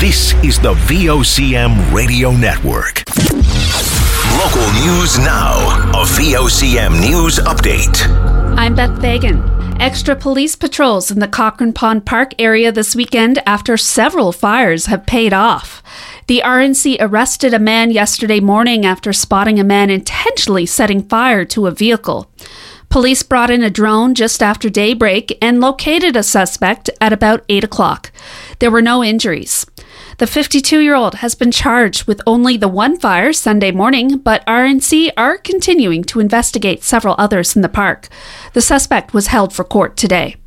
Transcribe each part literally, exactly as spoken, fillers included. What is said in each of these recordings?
This is the V O C M Radio Network. Local news now. A V O C M News Update. I'm Beth Fagan. Extra police patrols in the Cochrane Pond Park area this weekend after several fires have paid off. The R N C arrested a man yesterday morning after spotting a man intentionally setting fire to a vehicle. Police brought in a drone just after daybreak and located a suspect at about eight o'clock. There were no injuries. The fifty-two-year-old has been charged with only the one fire Sunday morning, but R N C are continuing to investigate several others in the park. The suspect was held for court today.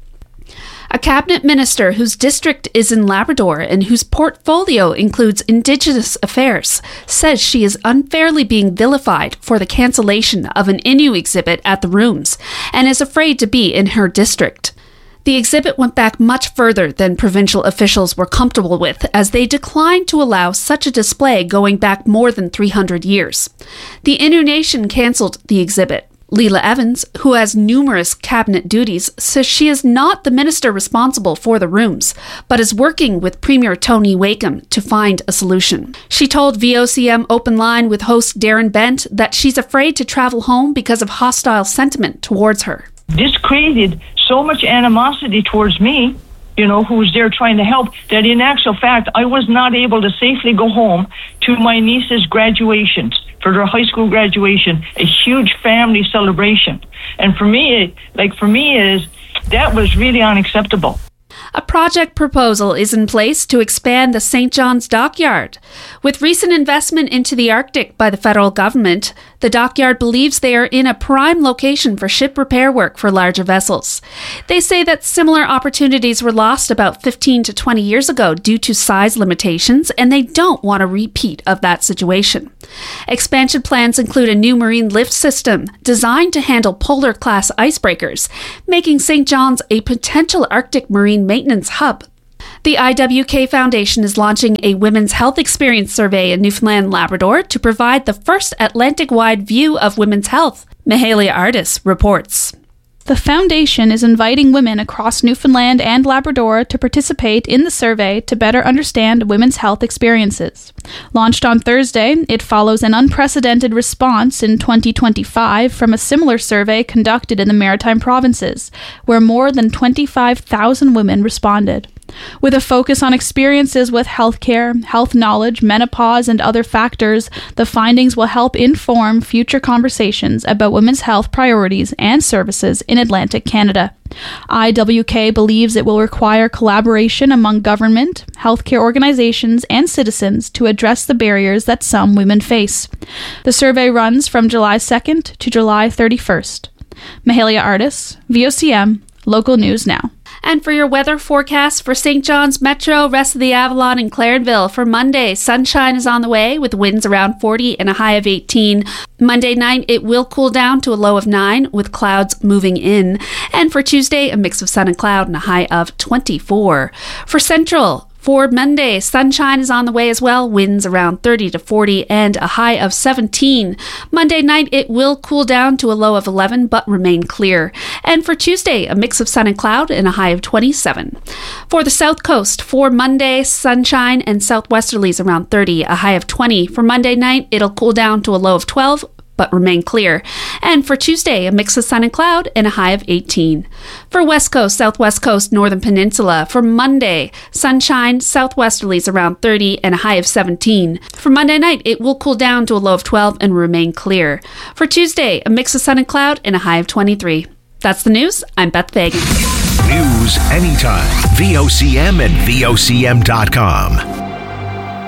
A cabinet minister whose district is in Labrador and whose portfolio includes Indigenous affairs says she is unfairly being vilified for the cancellation of an Innu exhibit at the Rooms and is afraid to be in her district. The exhibit went back much further than provincial officials were comfortable with, as they declined to allow such a display going back more than three hundred years. The Innu Nation cancelled the exhibit. Leela Evans, who has numerous cabinet duties, says she is not the minister responsible for the Rooms, but is working with Premier Tony Wakeham to find a solution. She told V O C M Open Line with host Darren Bent that she's afraid to travel home because of hostile sentiment towards her. This created so much animosity towards me, you know, who was there trying to help, that in actual fact, I was not able to safely go home to my niece's graduations, for their high school graduation, a huge family celebration. And for me, like for me is, that was really unacceptable. A project proposal is in place to expand the Saint John's Dockyard. With recent investment into the Arctic by the federal government, the dockyard believes they are in a prime location for ship repair work for larger vessels. They say that similar opportunities were lost about fifteen to twenty years ago due to size limitations, and they don't want a repeat of that situation. Expansion plans include a new marine lift system designed to handle polar-class icebreakers, making Saint John's a potential Arctic marine maintenance hub. The I W K Foundation is launching a Women's Health Experience Survey in Newfoundland and Labrador to provide the first Atlantic-wide view of women's health. Mahalia Artis reports. The foundation is inviting women across Newfoundland and Labrador to participate in the survey to better understand women's health experiences. Launched on Thursday, it follows an unprecedented response in twenty twenty-five from a similar survey conducted in the Maritime Provinces, where more than twenty-five thousand women responded. With a focus on experiences with healthcare, health knowledge, menopause, and other factors, the findings will help inform future conversations about women's health priorities and services in Atlantic Canada. I W K believes it will require collaboration among government, healthcare organizations, and citizens to address the barriers that some women face. The survey runs from July second to July thirty-first. Mahalia Artis, V O C M, Local News Now. And for your weather forecast for Saint John's Metro, rest of the Avalon, and Clarenville, for Monday, sunshine is on the way with winds around forty and a high of eighteen. Monday night, it will cool down to a low of nine with clouds moving in. And for Tuesday, a mix of sun and cloud and a high of twenty-four. For Central, for Monday, sunshine is on the way as well, winds around thirty to forty and a high of seventeen. Monday night, it will cool down to a low of eleven but remain clear. And for Tuesday, a mix of sun and cloud and a high of twenty-seven. For the South Coast, for Monday, sunshine and southwesterlies around thirty, a high of twenty. For Monday night, it'll cool down to a low of twelve but remain clear. And for Tuesday, a mix of sun and cloud and a high of eighteen. For West Coast, Southwest Coast, Northern Peninsula, for Monday, sunshine, southwesterlies around thirty and a high of seventeen. For Monday night, it will cool down to a low of twelve and remain clear. For Tuesday, a mix of sun and cloud and a high of twenty-three. That's the news. I'm Beth Fagan. News anytime. V O C M and V O C M dot com.